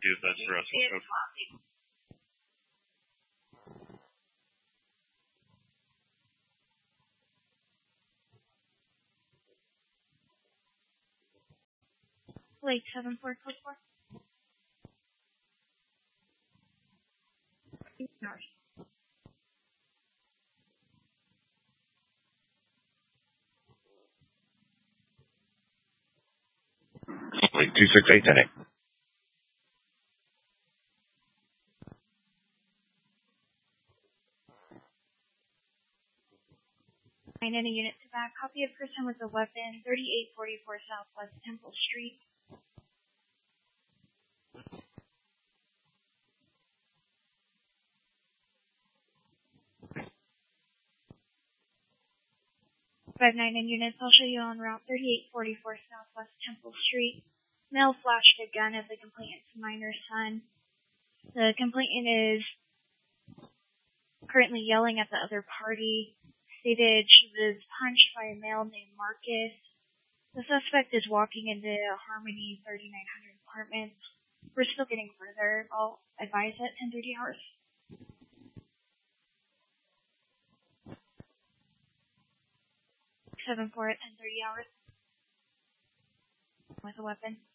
See if that's stressful. It's fine. Lake 74 code 4. North. Lake 268 today. And a unit to back. Copy of person with a weapon, 3844 Southwest Temple Street. Five 9 in units. I'll show you on route 3844 Southwest Temple Street. Male flashed a gun at the complainant's minor son. The complainant is currently yelling at the other party. Stated she was punched by a male named Marcus. The suspect is walking into Harmony 3900 apartments. We're still getting further. I'll advise at 10:30 hours. 7-4 at 10:30 hours. With a weapon.